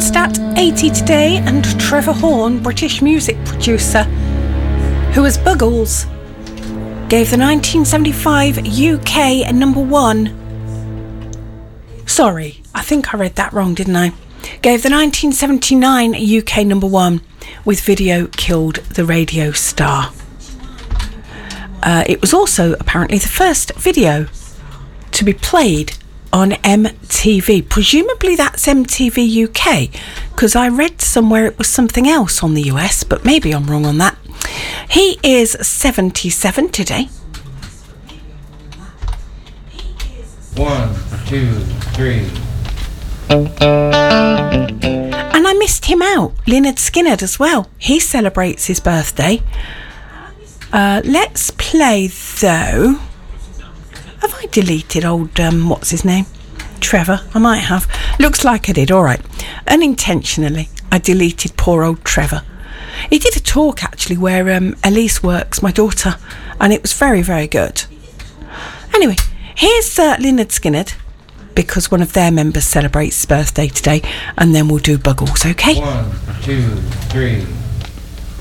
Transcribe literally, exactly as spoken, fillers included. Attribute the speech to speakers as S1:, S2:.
S1: Ronstadt, eighty today, and Trevor Horn, British music producer, who as Buggles gave the nineteen seventy-five U K number one. Sorry, I think I read that wrong, didn't I? Gave the nineteen seventy-nine U K number one with Video Killed the Radio Star. Uh, it was also apparently the first video to be played on M T V. Presumably that's M T V U K, because I read somewhere it was something else on the U S, but maybe I'm wrong on that. He is seventy-seven today.
S2: One, two, three.
S1: And I missed him out, Lynyrd Skynyrd as well. He celebrates his birthday. Uh, let's play though. Have I deleted old, um, what's his name? Trevor? I might have. Looks like I did, all right. Unintentionally, I deleted poor old Trevor. He did a talk, actually, where um, Elise works, my daughter, and it was very, very good. Anyway, here's uh, Lynyrd Skynyrd, because one of their members celebrates his birthday today, and then we'll do Buggles, okay?
S2: One, two, three.